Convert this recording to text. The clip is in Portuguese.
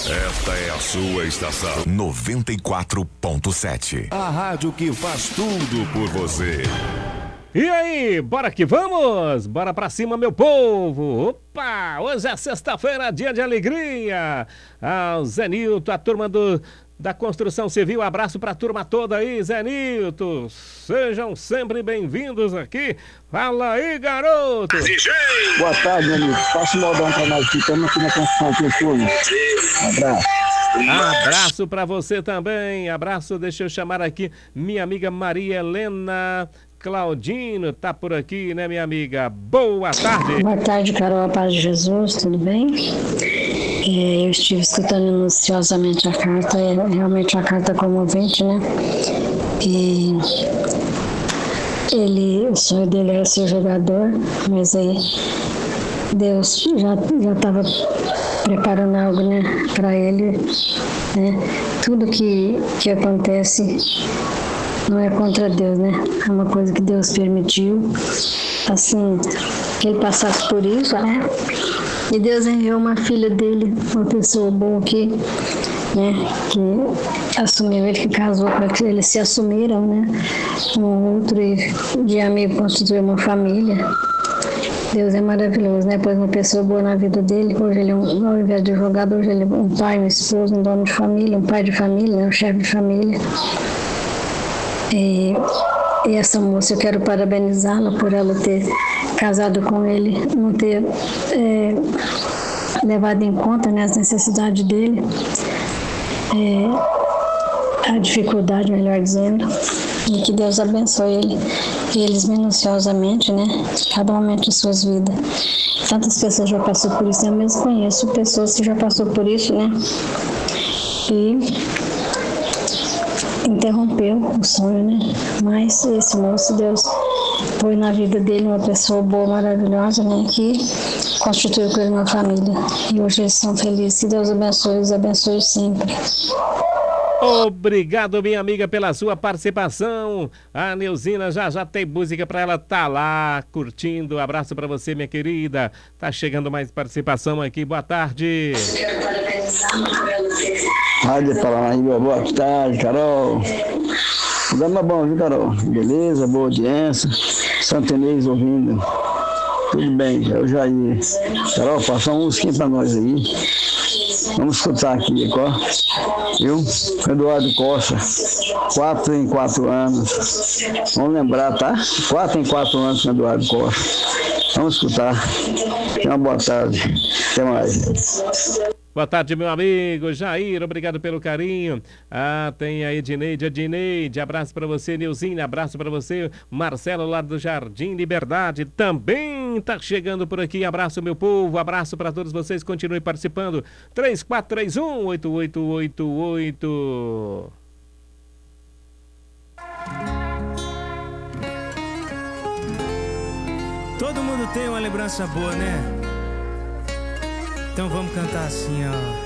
Esta é a sua estação 94.7. A rádio que faz tudo por você. E aí, bora que vamos? Bora pra cima, meu povo! Opa! Hoje é sexta-feira, dia de alegria! Ah, o Zé Nilton, a turma da construção civil, abraço pra turma toda aí, Zé Nilton! Sejam sempre bem-vindos aqui! Fala aí, garoto! Boa tarde, meu amigo. Faça um modão pra nós aqui, estamos aqui na construção civil. Um abraço. Abraço pra você também, abraço, deixa eu chamar aqui minha amiga Maria Helena Claudino, tá por aqui, né, minha amiga? Boa tarde. Boa tarde, Carol, a paz de Jesus, tudo bem? Eu estive escutando minuciosamente a carta, é realmente uma carta comovente, né? E o sonho dele era ser jogador, mas aí Deus já estava preparando algo, né, para ele, né? Tudo que acontece não é contra Deus, né? É uma coisa que Deus permitiu, assim, que ele passasse por isso, né? E Deus enviou uma filha dele, uma pessoa boa que, né, que assumiu ele, que casou para que eles se assumiram, né? Um outro e de amigo constituiu uma família. Deus é maravilhoso, né? Pois uma pessoa boa na vida dele, hoje ele, ao invés de jogador, hoje ele é um pai, um esposo, um dono de família, um pai de família, né? Um chefe de família. E essa moça, eu quero parabenizá-la por ela ter casado com ele, não ter levado em conta, né, as necessidades dele, a dificuldade, melhor dizendo, e que Deus abençoe eles minuciosamente, né, cada momento de suas vidas. Tantas pessoas já passaram por isso, eu mesmo conheço pessoas que já passaram por isso, né, e interrompeu o sonho, né? Mas esse moço, Deus pôs na vida dele uma pessoa boa, maravilhosa, né? Que constituiu com ele uma família. E hoje eles são felizes. Que Deus abençoe, os abençoe sempre. Obrigado, minha amiga, pela sua participação. A Neuzina já tem música pra ela tá lá curtindo. Abraço pra você, minha querida. Tá chegando mais participação aqui. Boa tarde. Rádio Paranaíba, boa tarde, Carol. Programa bom, viu, Carol? Beleza, boa audiência. Santo Inês ouvindo. Tudo bem, é o Jair. Carol, passa uma musiquinha pra nós aí. Vamos escutar aqui, ó. Viu? Eduardo Costa, 4 em 4 anos. Vamos lembrar, tá? 4 em 4 anos com Eduardo Costa. Vamos escutar. Tenha uma boa tarde. Até mais. Boa tarde, meu amigo Jair, obrigado pelo carinho. Ah, tem a Edneide, abraço pra você, Nilzinha, abraço pra você, Marcelo lá do Jardim Liberdade, também tá chegando por aqui, abraço meu povo, abraço pra todos vocês, continue participando, 3431-8888. Todo mundo tem uma lembrança boa, né? Então vamos cantar assim, ó.